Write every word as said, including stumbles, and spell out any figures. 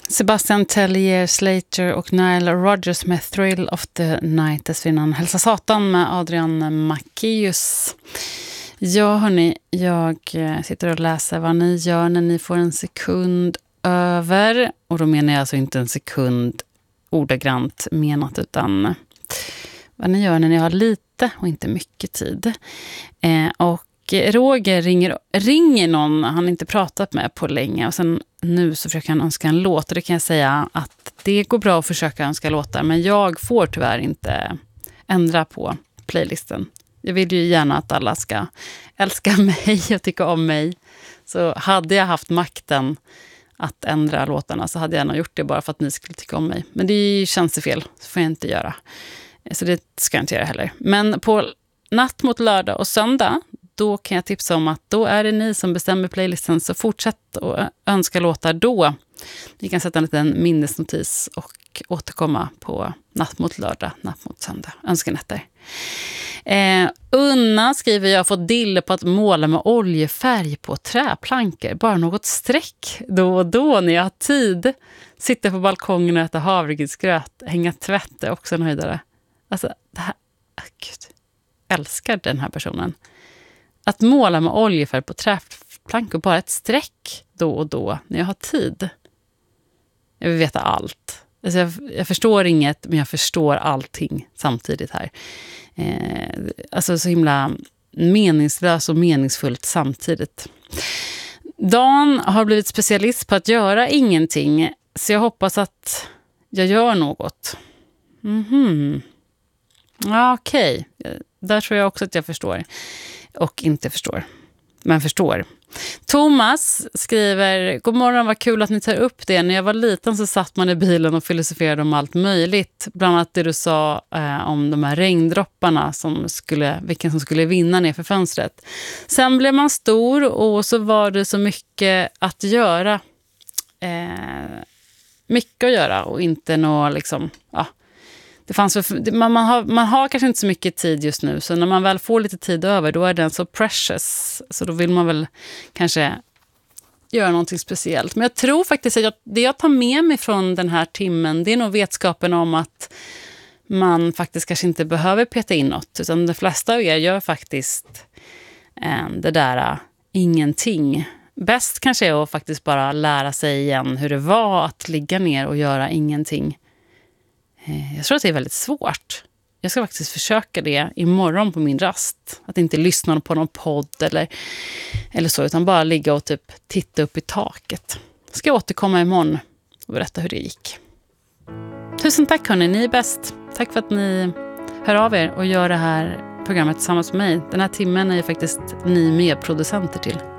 Sebastian Tellier, Slater och Nile Rodgers med Thrill of the Night. Dessförinnan Hälsa Satan med Adrian Macéus. Ja hörni, jag sitter och läser vad ni gör när ni får en sekund över. Och då menar jag alltså inte en sekund ordagrant menat, utan vad ni gör när ni har lite och inte mycket tid. Eh, och Roger ringer, ringer någon han inte pratat med på länge, och sen nu så försöker han önska en låt, och det kan jag säga att det går bra att försöka önska låtar, men jag får tyvärr inte ändra på playlisten. Jag vill ju gärna att alla ska älska mig och tycka om mig, så hade jag haft makten att ändra låtarna så hade jag nog gjort det bara för att ni skulle tycka om mig, men det känns fel, så får jag inte göra, så det ska jag inte göra heller. Men på natt mot lördag och söndag, då kan jag tipsa om att då är det ni som bestämmer playlisten, så fortsätt att önska låtar då. Ni kan sätta en liten minnesnotis och återkomma på natt mot lördag, natt mot söndag. Önskenätter. Eh, Unna skriver, jag har fått dille på att måla med oljefärg på träplankor. Bara något streck då och då när jag har tid. Sitter på balkongen och äta havregrynsgröt. Hänga tvätt är också en höjdare. Alltså, det här... Oh, Gud. Älskar den här personen. Att måla med oljefärg på träplankor, bara ett streck då och då när jag har tid. Jag vill veta allt. Alltså jag, jag förstår inget, men jag förstår allting samtidigt här. Eh, alltså så himla meningslöst och meningsfullt samtidigt. Dan har blivit specialist på att göra ingenting, så jag hoppas att jag gör något. Mhm. Ja, okej. Okay. Där tror jag också att jag förstår. Och inte förstår. Men förstår. Thomas skriver, god morgon, vad kul att ni tar upp det. När jag var liten så satt man i bilen och filosoferade om allt möjligt. Bland annat det du sa eh, om de här regndropparna, som skulle, vilken som skulle vinna ner för fönstret. Sen blev man stor och så var det så mycket att göra. Eh, mycket att göra och inte nå liksom... Ja. Det fanns, man, man, har, man har kanske inte så mycket tid just nu, så när man väl får lite tid över, då är den så precious, så då vill man väl kanske göra någonting speciellt. Men jag tror faktiskt att jag, det jag tar med mig från den här timmen, det är nog vetskapen om att man faktiskt kanske inte behöver peta in något, utan de flesta av er gör faktiskt eh, det där uh, ingenting. Bäst kanske är att faktiskt bara lära sig igen hur det var att ligga ner och göra ingenting. Jag tror att det är väldigt svårt. Jag ska faktiskt försöka det imorgon på min rast. Att inte lyssna på någon podd eller, eller så, utan bara ligga och typ titta upp i taket. Ska jag återkomma imorgon och berätta hur det gick. Tusen tack hörni, ni är bäst. Tack för att ni hör av er och gör det här programmet tillsammans med mig. Den här timmen är ju faktiskt ni medproducenter till.